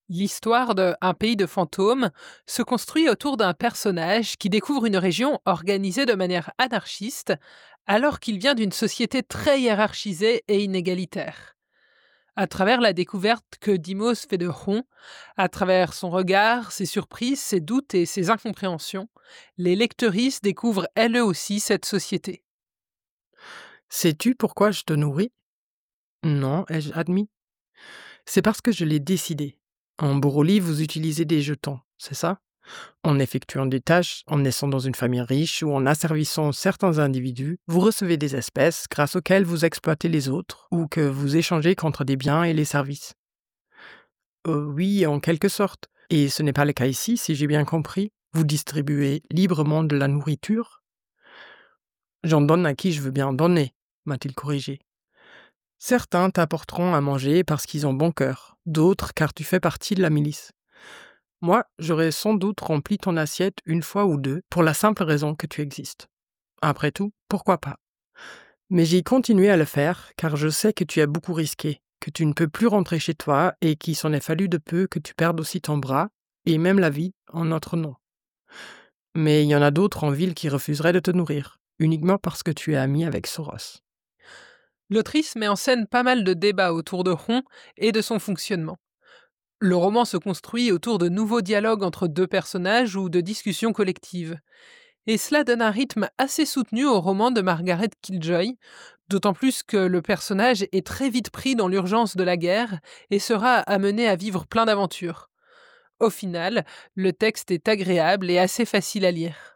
L'histoire de Un pays de fantômes se construit autour d'un personnage qui découvre une région organisée de manière anarchiste alors qu'il vient d'une société très hiérarchisée et inégalitaire. À travers la découverte que Dimos fait de Ron, à travers son regard, ses surprises, ses doutes et ses incompréhensions, les lectrices découvrent elles aussi cette société. Sais-tu pourquoi je te nourris? Non, ai-je admis. C'est parce que je l'ai décidé. En Boroli, vous utilisez des jetons, c'est ça? En effectuant des tâches, en naissant dans une famille riche ou en asservissant certains individus, vous recevez des espèces grâce auxquelles vous exploitez les autres ou que vous échangez contre des biens et les services. Oui, en quelque sorte. Et ce n'est pas le cas ici, si j'ai bien compris. Vous distribuez librement de la nourriture. J'en donne à qui je veux bien en donner, m'a-t-il corrigé. Certains t'apporteront à manger parce qu'ils ont bon cœur, d'autres car tu fais partie de la milice. Moi, j'aurais sans doute rempli ton assiette une fois ou deux pour la simple raison que tu existes. Après tout, pourquoi pas? Mais j'ai continué à le faire car je sais que tu as beaucoup risqué, que tu ne peux plus rentrer chez toi et qu'il s'en est fallu de peu que tu perdes aussi ton bras et même la vie en notre nom. Mais il y en a d'autres en ville qui refuseraient de te nourrir, uniquement parce que tu es ami avec Soros. L'autrice met en scène pas mal de débats autour de Ron et de son fonctionnement. Le roman se construit autour de nouveaux dialogues entre deux personnages ou de discussions collectives. Et cela donne un rythme assez soutenu au roman de Margaret Killjoy, d'autant plus que le personnage est très vite pris dans l'urgence de la guerre et sera amené à vivre plein d'aventures. Au final, le texte est agréable et assez facile à lire.